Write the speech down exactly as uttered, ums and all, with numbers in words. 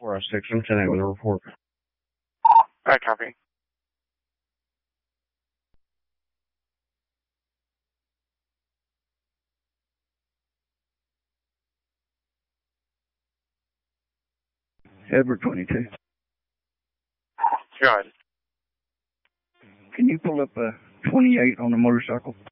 four oh six, I'm sending it with a report. I copy. Edward twenty-two. Go ahead. Can you pull up a twenty-eight on the motorcycle?